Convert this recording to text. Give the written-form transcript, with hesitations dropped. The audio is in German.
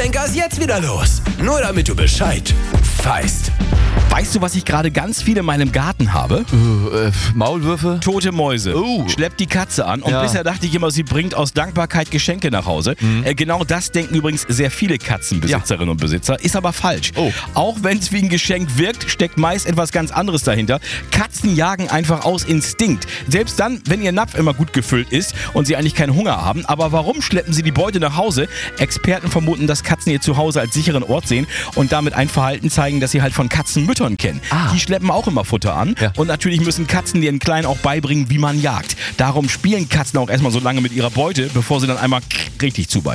Schlenker ist jetzt wieder los. Nur damit du Bescheid weißt. Weißt du, was ich gerade ganz viel in meinem Garten habe? Maulwürfe? Tote Mäuse. Schleppt die Katze an. Und bisher dachte ich immer, sie bringt aus Dankbarkeit Geschenke nach Hause. Genau das denken übrigens sehr viele Katzenbesitzerinnen und Besitzer. Ist aber falsch. Auch wenn es wie ein Geschenk wirkt, steckt meist etwas ganz anderes dahinter. Katzen jagen einfach aus Instinkt. Selbst dann, wenn ihr Napf immer gut gefüllt ist und sie eigentlich keinen Hunger haben. Aber warum schleppen sie die Beute nach Hause? Experten vermuten, dass Katzen ihr Zuhause als sicheren Ort sehen und damit ein Verhalten zeigen, das sie halt von Katzenmüttern kennen. Die schleppen auch immer Futter an. Und natürlich müssen Katzen ihren Kleinen auch beibringen, wie man jagt. Darum spielen Katzen auch erstmal so lange mit ihrer Beute, bevor sie dann einmal richtig zubeißen.